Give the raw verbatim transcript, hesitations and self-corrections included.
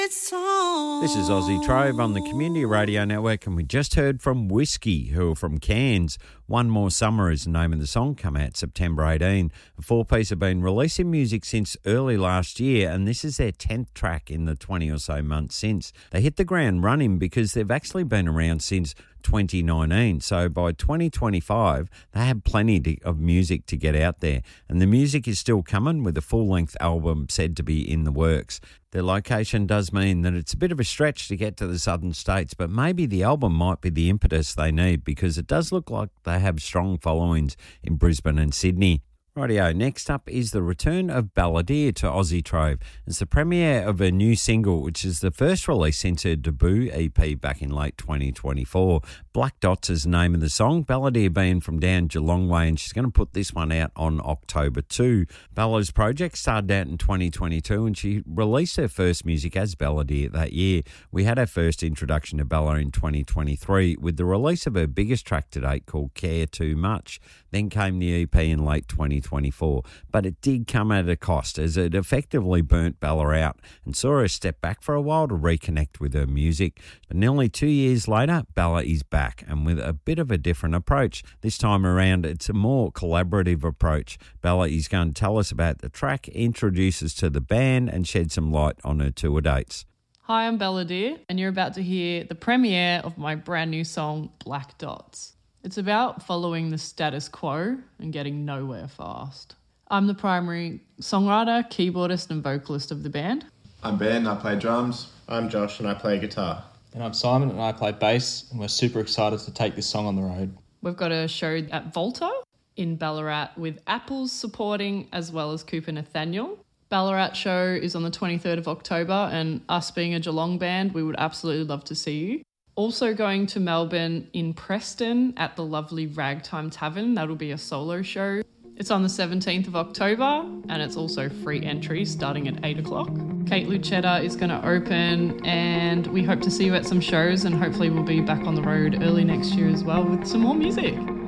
This is Aussie Trove on the Community Radio Network, and we just heard from Whiskey, who are from Cairns. One More Summer is the name of the song, come out September eighteenth. The four-piece have been releasing music since early last year, and this is their tenth track in the twenty or so months since. They hit the ground running because they've actually been around since twenty nineteen. So by twenty twenty-five, they have plenty to, of music to get out there. And the music is still coming, with a full-length album said to be in the works. Their location does mean that it's a bit of a stretch to get to the southern states, but maybe the album might be the impetus they need, because it does look like they have strong followings in Brisbane and Sydney. Rightio, next up is the return of Balladeer to Aussie Trove. It's the premiere of a new single, which is the first release since her debut E P back in late twenty twenty-four. Black Dots is the name of the song, Balladeer being from down Geelong way, and she's going to put this one out on October second. Bella's project started out in twenty twenty-two, and she released her first music as Balladeer that year. We had our first introduction to Bella in twenty twenty-three with the release of her biggest track to date called Care Too Much. Then came the E P in late twenty twenty-four, but it did come at a cost, as it effectively burnt Bella out and saw her step back for a while to reconnect with her music. But nearly two years later, Bella is back, and with a bit of a different approach. This time around, it's a more collaborative approach. Bella is going to tell us about the track, introduce us to the band, and shed some light on her tour dates. Hi, I'm Balladeer, and you're about to hear the premiere of my brand new song, Black Dots. It's about following the status quo and getting nowhere fast. I'm the primary songwriter, keyboardist and vocalist of the band. I'm Ben, I play drums. I'm Josh and I play guitar. And I'm Simon and I play bass, and we're super excited to take this song on the road. We've got a show at Volta in Ballarat with Apples supporting, as well as Cooper Nathaniel. Ballarat show is on the twenty-third of October, and us being a Geelong band, we would absolutely love to see you. Also going to Melbourne in Preston at the lovely Ragtime Tavern. That'll be a solo show. It's on the seventeenth of October, and it's also free entry starting at eight o'clock. Kate Lucetta is going to open, and we hope to see you at some shows, and hopefully we'll be back on the road early next year as well with some more music.